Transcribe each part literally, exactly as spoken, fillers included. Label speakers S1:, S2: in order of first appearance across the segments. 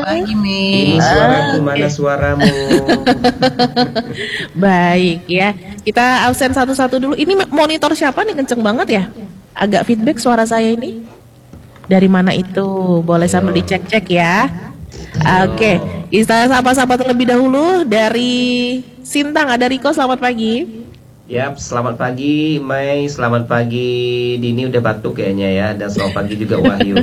S1: pagi, Mei.
S2: Ini suaraku,
S1: Ah,
S2: mana
S1: oke.
S2: suaramu?
S3: Baik ya. Kita absen satu-satu dulu. Ini monitor siapa nih, kenceng banget ya? Agak feedback suara saya ini. Dari mana itu? Boleh sambil
S2: Ayo.
S3: dicek-cek ya. Oke,
S2: Ayo.
S3: kita sapa-sapa terlebih dahulu dari Sintang. Ada Riko, selamat pagi.
S2: Yap, selamat pagi Mai, selamat pagi Dini, udah batuk kayaknya ya. Dan selamat pagi juga Wahyu.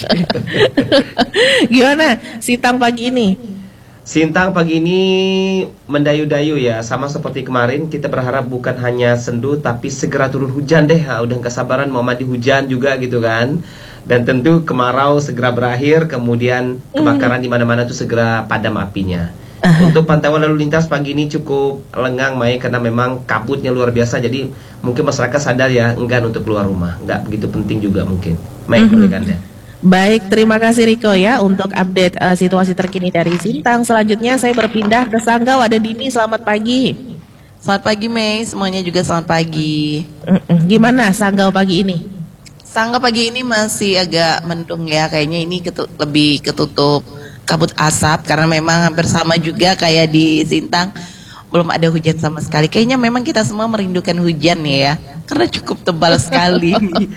S3: Gimana Sintang pagi ini?
S2: Sintang pagi ini mendayu-dayu ya. Sama seperti kemarin, kita berharap bukan hanya sendu tapi segera turun hujan deh. Ha, udah kesabaran mau mandi hujan juga gitu kan. Dan tentu kemarau segera berakhir, kemudian kebakaran di mana-mana tuh segera padam apinya. Untuk pantauan lalu lintas pagi ini cukup lengang, Mai, karena memang kabutnya luar biasa. Jadi mungkin masyarakat sadar ya, enggan untuk keluar rumah. Enggak begitu penting juga mungkin. Mai, boleh kan ya?
S3: Baik, terima kasih Riko ya untuk update uh, situasi terkini dari Sintang. Selanjutnya saya berpindah ke Sanggau, ada Dini, selamat pagi.
S1: Selamat pagi, Mei. Semuanya juga selamat pagi.
S3: Mm-mm. Gimana Sanggau pagi ini?
S1: Sangga pagi ini masih agak mendung ya. Kayaknya ini ketu- lebih ketutup kabut asap karena memang hampir sama juga kayak di Sintang. Belum ada hujan sama sekali. Kayaknya memang kita semua merindukan hujan ya. Karena cukup tebal sekali.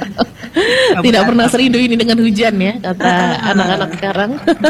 S3: Tidak pernah serindu ini dengan hujan ya, kata anak-anak sekarang.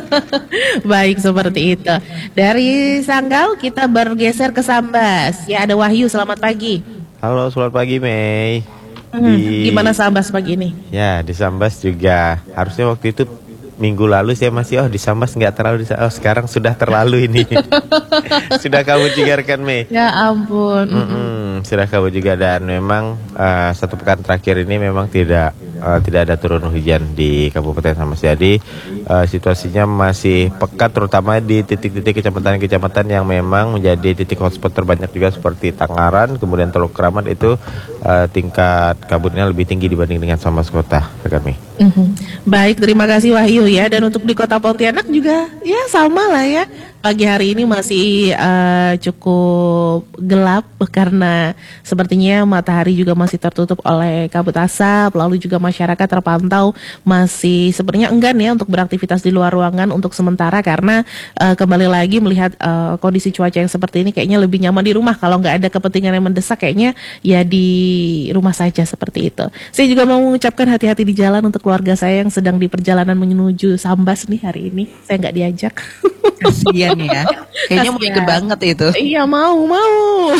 S3: Baik, seperti itu. Dari Sanggau kita bergeser ke Sambas. Ya, ada Wahyu, selamat pagi.
S4: Halo, selamat pagi Mei.
S3: Hmm,
S4: Di
S3: Gimana Sambas pagi ini?
S4: ya di Sambas juga. Harusnya waktu itu minggu lalu saya masih oh di Sambas nggak terlalu di, oh sekarang sudah terlalu ini. Sudah kamu juga kan Mei.
S3: Ya ampun.
S4: Mm-mm, sudah kamu juga dan memang uh, satu pekan terakhir ini memang tidak uh, tidak ada turun hujan di Kabupaten Sambas. Jadi uh, situasinya masih pekat terutama di titik-titik kecamatan-kecamatan yang memang menjadi titik hotspot terbanyak juga seperti Tangaran, kemudian Teluk Kramat itu uh, tingkat kabutnya lebih tinggi dibanding dengan Sambas kota, rekan Mei.
S3: Mhm. Baik, terima kasih Wahyu ya. Dan untuk di Kota Pontianak juga ya sama lah ya. Pagi hari ini masih uh, cukup gelap karena sepertinya matahari juga masih tertutup oleh kabut asap. Lalu juga masyarakat terpantau masih sepertinya enggan ya untuk beraktivitas di luar ruangan untuk sementara karena uh, kembali lagi melihat uh, kondisi cuaca yang seperti ini kayaknya lebih nyaman di rumah. Kalau nggak ada kepentingan yang mendesak kayaknya ya di rumah saja seperti itu. Saya juga mau mengucapkan hati-hati di jalan untuk keluarga saya yang sedang di perjalanan menuju Sambas nih hari ini. Saya nggak diajak.
S1: Kasian ya. Kayaknya mau
S3: Kasian.
S1: ikut banget itu.
S3: Iya mau mau.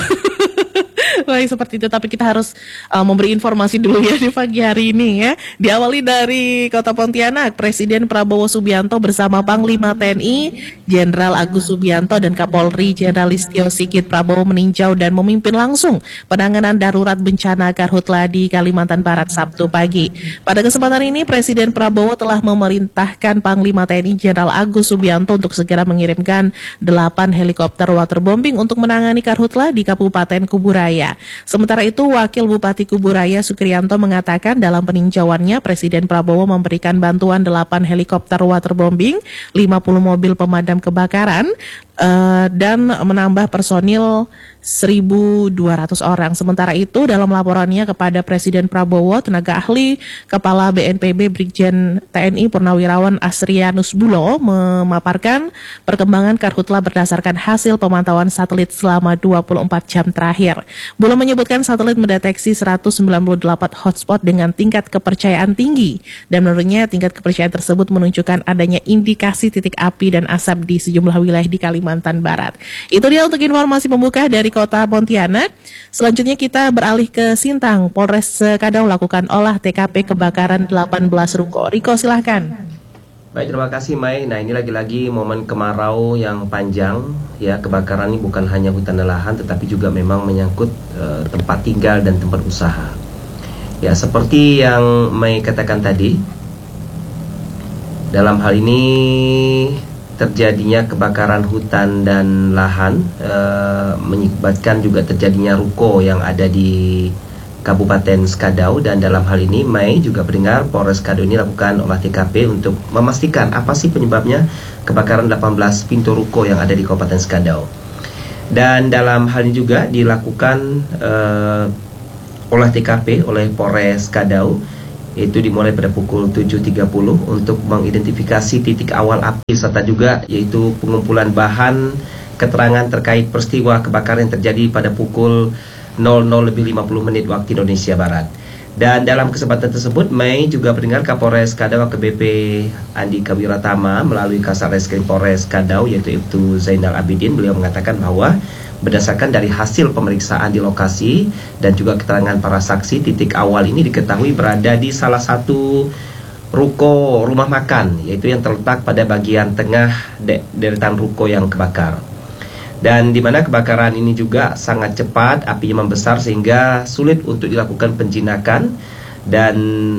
S3: Baik seperti itu, tapi kita harus uh, memberi informasi dulu ya di pagi hari ini ya. Diawali dari Kota Pontianak, Presiden Prabowo Subianto bersama Panglima T N I Jenderal Agus Subianto dan Kapolri Jenderal Listio Sigit Prabowo meninjau dan memimpin langsung penanganan darurat bencana Karhutla di Kalimantan Barat Sabtu pagi. Pada kesempatan ini Presiden Prabowo telah memerintahkan Panglima T N I Jenderal Agus Subianto untuk segera mengirimkan delapan helikopter waterbombing untuk menangani Karhutla di Kabupaten Kuburaya. Sementara itu, Wakil Bupati Kuburaya Sukriyanto mengatakan dalam peninjauannya Presiden Prabowo memberikan bantuan delapan helikopter waterbombing, lima puluh mobil pemadam kebakaran, uh, dan menambah personil seribu dua ratus orang. Sementara itu, dalam laporannya kepada Presiden Prabowo, tenaga ahli Kepala B N P B Brigjen T N I Purnawirawan Asrianus Bulo memaparkan perkembangan Karhutla berdasarkan hasil pemantauan satelit selama dua puluh empat jam terakhir. Bulo menyebutkan satelit mendeteksi seratus sembilan puluh delapan hotspot dengan tingkat kepercayaan tinggi dan menurutnya tingkat kepercayaan tersebut menunjukkan adanya indikasi titik api dan asap di sejumlah wilayah di Kalimantan Barat. Itu dia untuk informasi pembuka dari Kota Pontianak. Selanjutnya kita beralih ke Sintang. Polres Kadau lakukan olah T K P kebakaran delapan belas ruko. Riko silahkan.
S2: Baik, terima kasih Mai. Nah, ini lagi-lagi momen kemarau yang panjang ya. Kebakaran ini bukan hanya hutan dan lahan tetapi juga memang menyangkut uh, tempat tinggal dan tempat usaha. Ya, seperti yang Mai katakan tadi, dalam hal ini terjadinya kebakaran hutan dan lahan uh, menyebabkan juga terjadinya ruko yang ada di Kabupaten Skadau, dan dalam hal ini Mai juga mendengar Polres Skadau ini lakukan olah T K P untuk memastikan apa sih penyebabnya kebakaran delapan belas pintu ruko yang ada di Kabupaten Skadau. Dan dalam hal ini juga dilakukan uh, olah T K P oleh Polres Skadau yaitu dimulai pada pukul tujuh tiga puluh untuk mengidentifikasi titik awal api serta juga yaitu pengumpulan bahan keterangan terkait peristiwa kebakaran yang terjadi pada pukul nol nol lebih lima puluh menit waktu Indonesia Barat. Dan dalam kesempatan tersebut, Mei juga mendengar Kapolres Kadau A K B P Andika Wiratama melalui Kasar Reskrim Polres Kadau yaitu Ibtu Zainal Abidin. Beliau mengatakan bahwa berdasarkan dari hasil pemeriksaan di lokasi dan juga keterangan para saksi, titik awal ini diketahui berada di salah satu ruko rumah makan, yaitu yang terletak pada bagian tengah de deretan ruko yang kebakar. Dan di mana kebakaran ini juga sangat cepat, apinya membesar sehingga sulit untuk dilakukan penjinakan dan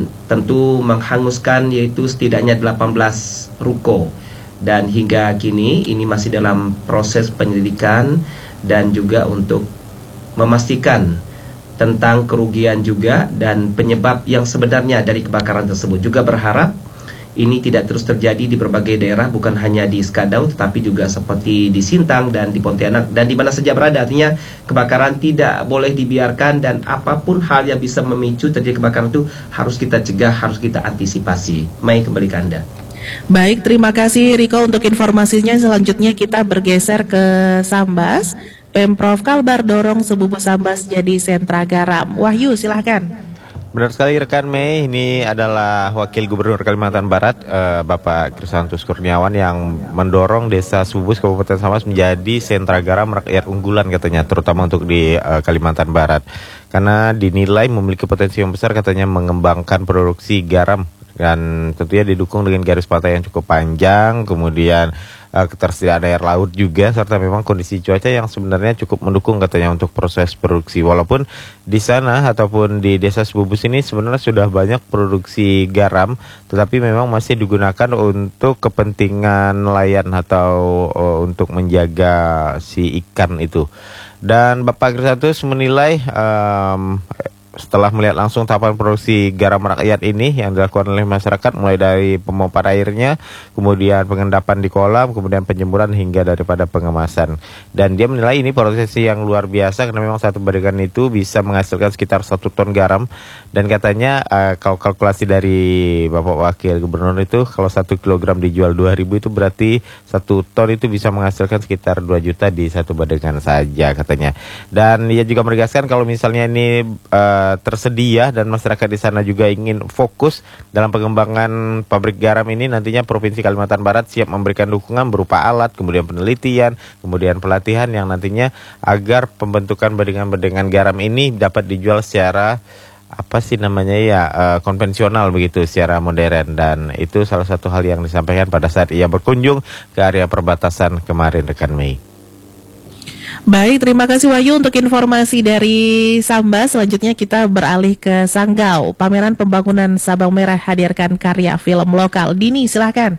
S2: tentu menghanguskan yaitu setidaknya delapan belas ruko. Dan hingga kini ini masih dalam proses penyelidikan dan juga untuk memastikan tentang kerugian juga dan penyebab yang sebenarnya dari kebakaran tersebut. Juga berharap ini tidak terus terjadi di berbagai daerah, bukan hanya di Skadau tetapi juga seperti di Sintang dan di Pontianak dan di mana saja berada. Artinya kebakaran tidak boleh dibiarkan dan apapun hal yang bisa memicu terjadi kebakaran itu harus kita cegah, harus kita antisipasi. Mai, kembali ke Anda.
S3: Baik, terima kasih Riko untuk informasinya. Selanjutnya kita bergeser ke Sambas. Pemprov Kalbar dorong Sebubu Sambas jadi sentra garam. Wahyu, silahkan.
S4: Benar sekali rekan Mei, ini adalah Wakil Gubernur Kalimantan Barat, eh, Bapak Krisantus Kurniawan yang mendorong Desa Subus Kabupaten Sambas menjadi sentra garam rakyat unggulan katanya, terutama untuk di eh, Kalimantan Barat. Karena dinilai memiliki potensi yang besar katanya mengembangkan produksi garam dan tentunya didukung dengan garis pantai yang cukup panjang, kemudian uh, ketersediaan air laut juga, serta memang kondisi cuaca yang sebenarnya cukup mendukung katanya untuk proses produksi. Walaupun di sana ataupun di Desa Sububus ini sebenarnya sudah banyak produksi garam, tetapi memang masih digunakan untuk kepentingan nelayan atau uh, untuk menjaga si ikan itu. Dan Bapak Krisantus menilai um, setelah melihat langsung tahapan produksi garam rakyat ini yang dilakukan oleh masyarakat, mulai dari pemompaan airnya, kemudian pengendapan di kolam, kemudian penjemuran hingga daripada pengemasan. Dan dia menilai ini prosesi yang luar biasa karena memang satu badegan itu bisa menghasilkan sekitar satu ton garam. Dan katanya uh, kalau kalkulasi dari Bapak Wakil Gubernur itu, kalau satu kilogram dijual dua ribu itu berarti satu ton itu bisa menghasilkan sekitar dua juta di satu badegan saja katanya. Dan dia juga menegaskan kalau misalnya ini uh, tersedia dan masyarakat di sana juga ingin fokus dalam pengembangan pabrik garam ini, nantinya Provinsi Kalimantan Barat siap memberikan dukungan berupa alat, kemudian penelitian, kemudian pelatihan yang nantinya agar pembentukan badegan-badegan garam ini dapat dijual secara apa sih namanya ya uh, konvensional begitu, secara modern. Dan itu salah satu hal yang disampaikan pada saat ia berkunjung ke area perbatasan kemarin rekan Mei.
S3: Baik, terima kasih Wahyu untuk informasi dari Sambas. Selanjutnya kita beralih ke Sanggau. Pameran Pembangunan Sabang Merah hadirkan karya film lokal. Dini, silahkan.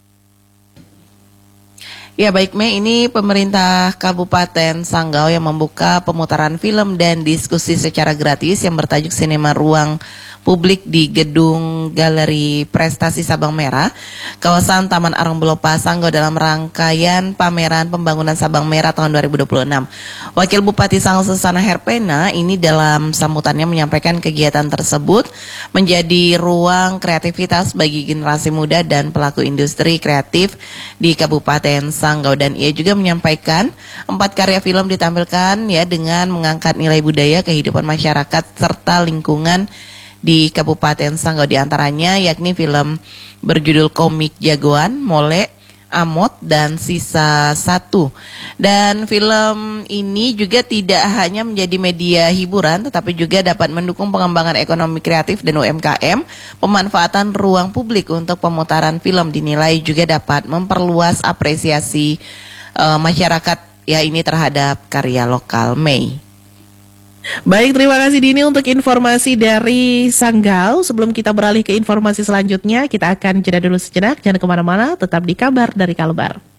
S1: Ya baik Mei, ini pemerintah Kabupaten Sanggau yang membuka pemutaran film dan diskusi secara gratis yang bertajuk Sinema Ruang Publik di Gedung Galeri Prestasi Sabang Merah, kawasan Taman Arung Belopa, Sanggau dalam rangkaian pameran pembangunan Sabang Merah tahun dua ribu dua puluh enam. Wakil Bupati Sanggau Susana Herpena ini dalam sambutannya menyampaikan kegiatan tersebut menjadi ruang kreativitas bagi generasi muda dan pelaku industri kreatif di Kabupaten Sanggau. Dan ia juga menyampaikan empat karya film ditampilkan ya dengan mengangkat nilai budaya, kehidupan masyarakat serta lingkungan di Kabupaten Sanggau, di antaranya yakni film berjudul Komik Jagoan, Mole, Amot, dan Sisa Satu. Dan film ini juga tidak hanya menjadi media hiburan, tetapi juga dapat mendukung pengembangan ekonomi kreatif dan U M K M. Pemanfaatan ruang publik untuk pemutaran film dinilai juga dapat memperluas apresiasi uh, masyarakat ya ini terhadap karya lokal. Mei.
S3: Baik, terima kasih Dini untuk informasi dari Sanggau. Sebelum kita beralih ke informasi selanjutnya, kita akan jeda dulu sejenak. Jangan kemana-mana, tetap di Kabar dari Kalbar.